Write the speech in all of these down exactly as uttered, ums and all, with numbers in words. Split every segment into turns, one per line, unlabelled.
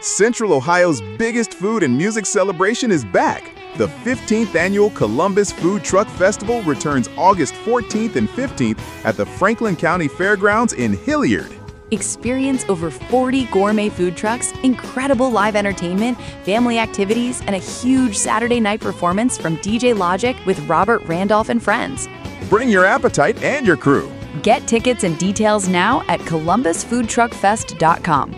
Central Ohio's biggest food and music celebration is back. The fifteenth Annual Columbus Food Truck Festival returns August fourteenth and fifteenth at the Franklin County Fairgrounds in Hilliard.
Experience over forty gourmet food trucks, incredible live entertainment, family activities, and a huge Saturday night performance from D J Logic with Robert Randolph and friends.
Bring your appetite and your crew.
Get tickets and details now at columbus food truck fest dot com.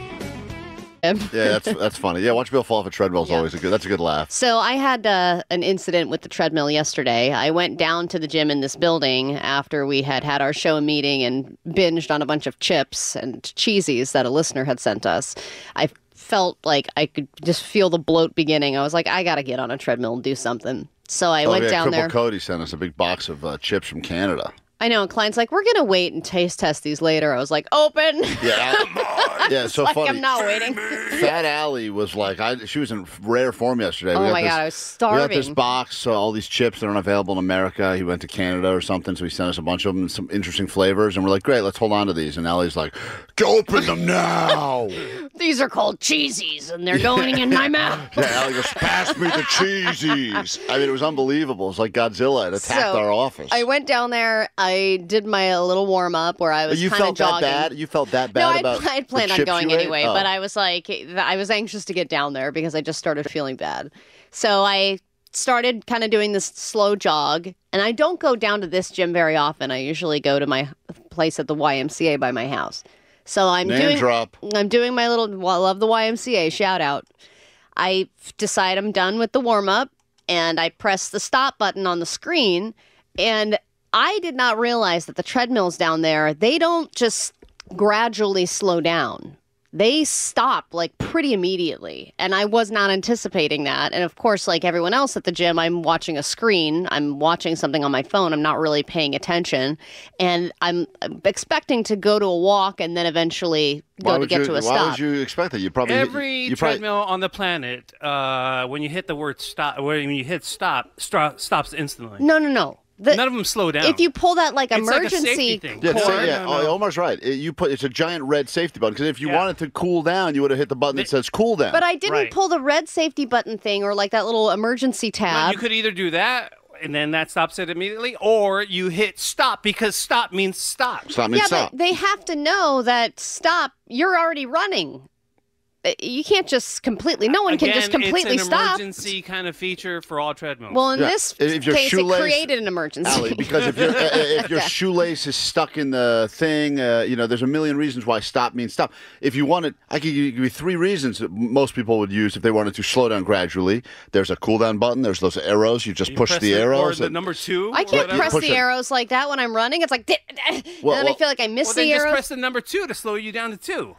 Yeah, that's that's funny. Yeah, watch Bill fall off a treadmill is
Yeah.
always a good. That's a good laugh.
So I had uh, an incident with the treadmill yesterday. I went down to the gym in this building after we had had our show meeting and binged on a bunch of chips and cheesies that a listener had sent us. I felt like I could just feel the bloat beginning. I was like, I got to get on a treadmill and do something. So I
oh,
went
yeah,
down
Cripple
there.
Cody sent us a big box of uh, chips from Canada.
I know, and client's like, we're going to wait and taste test these later. I was like, open.
Yeah, yeah. So
like,
funny.
I'm not waiting.
Fat Allie was like, I, she was in rare form yesterday.
Oh
We got
my
this-
God, I was
We got this
starving.
box, uh, all these chips that aren't available in America. He went to Canada or something, so he sent us a bunch of them, some interesting flavors, and we're like, great, let's hold on to these. And Allie's like, go open them now.
These are called cheesies, and they're going in my mouth.
Yeah, Allie goes, pass me the cheesies. I mean, it was unbelievable. It was like Godzilla had attacked
So,
our office.
I went down there. I did my little warm up where I was
you
kind of
felt
jogging.
that bad? You felt that bad
No, I'd,
about
I'd
the
planned on
chips
going
you ate?
anyway,
Oh.
but I was like, I was anxious to get down there because I just started feeling bad. So I started kind of doing this slow jog, and I don't go down to this gym very often. I usually go to my place at the Y M C A by my house. So I'm
Name
doing,
drop.
I'm doing my little. Well, I love the Y M C A. Shout out. I decide I'm done with the warm up, and I press the stop button on the screen, and I did not realize that the treadmills down there, they don't just gradually slow down. They stop like pretty immediately. And I was not anticipating that. And of course, like everyone else at the gym, I'm watching a screen. I'm watching something on my phone. I'm not really paying attention. And I'm expecting to go to a walk and then eventually
Why
go to
would
get
you,
to a
why
stop.
would you expect that? You probably
Every
you probably,
treadmill on the planet, uh, when you hit the word stop, when you hit stop, stra- stops instantly.
No, no, no. The-
None of them slow down.
If you pull that like
It's like a
emergency
safety thing.
Yeah,
cord,
so, yeah.
No, no, no.
Oh, Omar's right. It- you put it's a giant red safety button because if you
Yeah.
wanted to cool down, you would have hit the button that says cool down.
but I didn't
Right.
pull the red safety button thing or like that little emergency
No,
tab.
you could either do that, and then that stops it immediately, or you hit stop because stop means stop.
stop. I mean,
yeah,
stop.
but they have to know that stop, you're already running. Uh, You can't just completely, no one
Again,
can just completely
it's an
stop.
emergency kind of feature for all treadmills.
Well, in
Yeah,
this
if your
case,
shoelace-
it created an emergency.
Allie, because if, your uh, if your shoelace is stuck in the thing, uh, you know, there's a million reasons why stop means stop. If you wanted, I could give you three reasons that most people would use if they wanted to slow down gradually. There's a cool down button. There's those arrows. You just
You
push
press
the
it,
arrows.
or the
and-
number two.
I
or
can't
whatever.
press
Push
the
it.
arrows like that when I'm running. It's like, and
Well,
then
well-
I feel like I miss
Well,
the
then just
arrows.
press the number two to slow you down to two.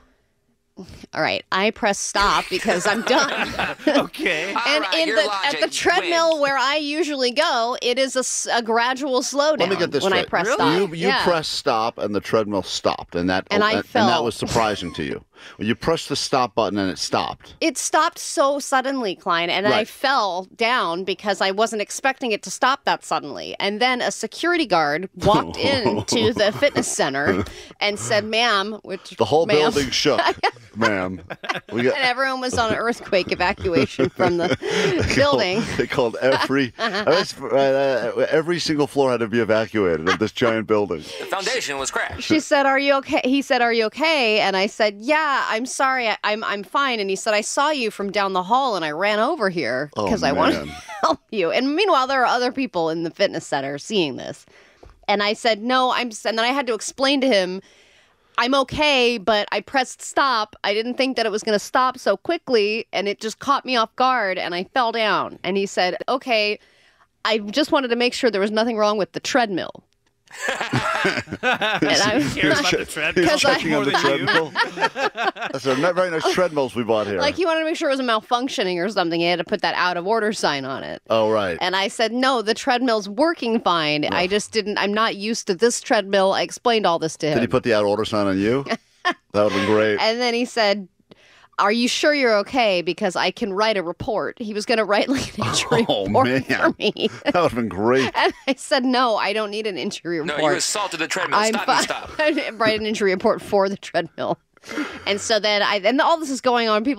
All right, I press stop because I'm done.
Okay.
And
right,
in
your
the
logic
at the treadmill
wins.
where I usually go, it is a, s- a gradual slowdown
Let me get this
when I
straight.
press
Really?
stop.
You, you
yeah.
press stop and the treadmill stopped, and that
And I
and, and that
fell.
was surprising to you. When you pressed the stop button and it stopped.
It stopped so suddenly, Klein, and I
Right.
fell down because I wasn't expecting it to stop that suddenly. And then a security guard walked into the fitness center and said, "Ma'am," which
The whole
ma'am,
building shook, ma'am. We got
and everyone was on an earthquake evacuation from the building.
They called every uh, uh, every single floor had to be evacuated of this giant building.
The foundation was crashed.
She said, "Are you okay?" He said, "Are you okay?" And I said, "Yeah, I'm sorry. I, I'm I'm fine." And he said, "I saw you from down the hall, and I ran over here
Oh,
because I wanted to
man.
help you." And meanwhile, there are other people in the fitness center seeing this. And I said, "No, I'm." s-" And then I had to explain to him, "I'm okay, but I pressed stop. I didn't think that it was going to stop so quickly, and it just caught me off guard, and I fell down." And he said, "Okay, I just wanted to make sure there was nothing wrong with the treadmill." and I
Who cares about the treadmill?
He's
'Cause I-
checking on the
More than you.
treadmill. That's a not very nice treadmills we bought here.
Like he wanted to make sure it was malfunctioning or something. He had to put that out of order sign on it.
oh, right.
And I said, "No, the treadmill's working fine. I just didn't, I'm not used to this treadmill." I explained all this to him.
Did he put the out order sign on you? That would have been great.
And then he said, "Are you sure you're okay? Because I can write a report." He was going to write like an injury
Oh,
report
man.
for me.
That would have been great.
And I said, "No, I don't need an injury
No,
report.
you assaulted the treadmill.
I'm
Stop
fine.
and stop.
Write an injury report for the treadmill." And so then I, and all this is going on. People